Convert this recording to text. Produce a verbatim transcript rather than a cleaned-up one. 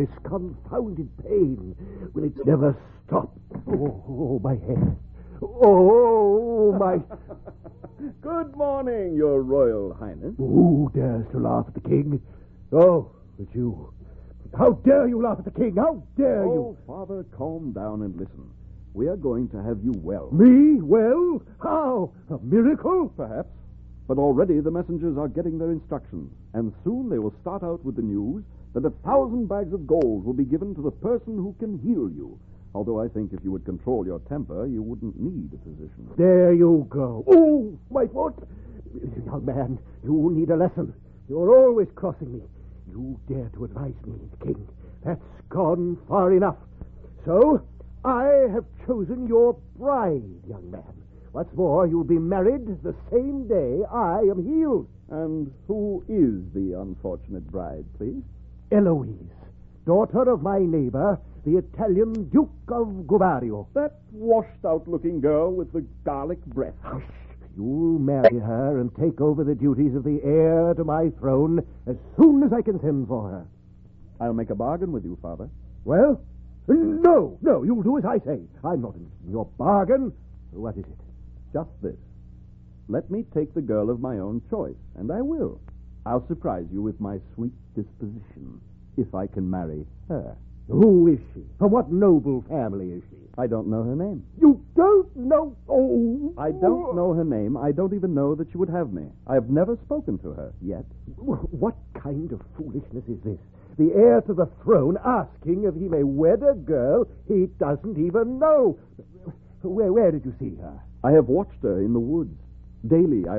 this confounded pain. Will it never stop? Oh, oh my head. Oh, my... Good morning, Your Royal Highness. Who dares to laugh at the king? Oh, it's you. How dare you laugh at the king? How dare oh, you? Oh, Father, calm down and listen. We are going to have you well. Me? Well? How? A miracle? Perhaps. But already the messengers are getting their instructions, and soon they will start out with the news that a thousand bags of gold will be given to the person who can heal you. Although I think if you would control your temper, you wouldn't need a physician. There you go. Oh, my foot! Young man, you need a lesson. You're always crossing me. You dare to advise me, king. That's gone far enough. So, I have chosen your bride, young man. What's more, you'll be married the same day I am healed. And who is the unfortunate bride, please? Eloise, daughter of my neighbor, the Italian Duke of Guvario. That washed-out-looking girl with the garlic breath. Hush. You'll marry her and take over the duties of the heir to my throne as soon as I can send for her. I'll make a bargain with you, Father. Well? No, no, you'll do as I say. I'm not in your bargain. What is it? Just this. Let me take the girl of my own choice, and I will. I'll surprise you with my sweet disposition, if I can marry her. Who is she? From what noble family is she? I don't know her name. You don't know? Oh. I don't know her name. I don't even know that she would have me. I have never spoken to her yet. What kind of foolishness is this? The heir to the throne asking if he may wed a girl he doesn't even know. Where, where did you see her? I have watched her in the woods. Daily I